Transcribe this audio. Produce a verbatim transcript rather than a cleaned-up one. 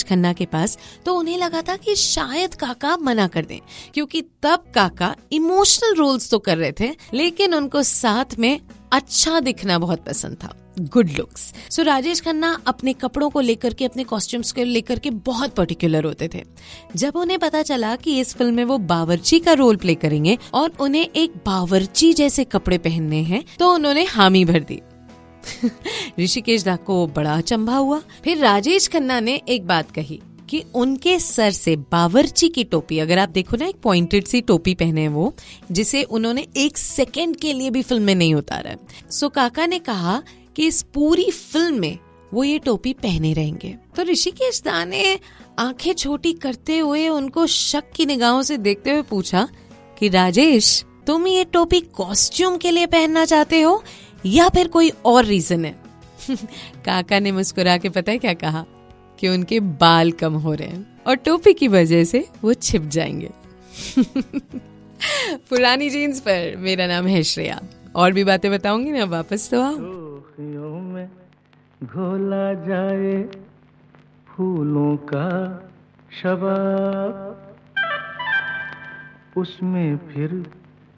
खन्ना के पास, तो उन्हें लगा था कि शायद काका मना कर दें, क्योंकि तब काका इमोशनल रोल्स तो कर रहे थे, लेकिन उनको साथ में अच्छा दिखना बहुत पसंद था, गुड लुक्स। सो राजेश खन्ना अपने कपड़ों को लेकर के, अपने कॉस्ट्यूम्स को लेकर के बहुत पर्टिकुलर होते थे। जब उन्हें पता चला कि इस फिल्म में वो बावर्ची का रोल प्ले करेंगे और उन्हें एक बावर्ची जैसे कपड़े पहनने हैं, तो उन्होंने हामी भर दी। ऋषिकेश दा को बड़ा अचंभा हुआ। फिर राजेश खन्ना ने एक बात कही कि उनके सर से बावर्ची की टोपी, अगर आप देखो ना, एक पॉइंटेड सी टोपी पहने हैं वो, जिसे उन्होंने एक सेकेंड के लिए भी फिल्म में नहीं उतारा। सो काका ने कहा कि इस पूरी फिल्म में वो ये टोपी पहने रहेंगे। तो ऋषिकेश दा ने आंखें छोटी करते हुए उनको शक की निगाहों से देखते हुए पूछा कि राजेश, तुम ये टोपी कॉस्ट्यूम के लिए पहनना चाहते हो या फिर कोई और रीजन है? काका ने मुस्कुरा के पता है क्या कहा, कि उनके बाल कम हो रहे हैं और टोपी की वजह से वो छिप जाएंगे। पुरानी जीन्स पर मेरा नाम है श्रेया। और भी बातें बताऊंगी ना, वापस तो आओ। में घोला जाए फूलों का शबाब, उसमें फिर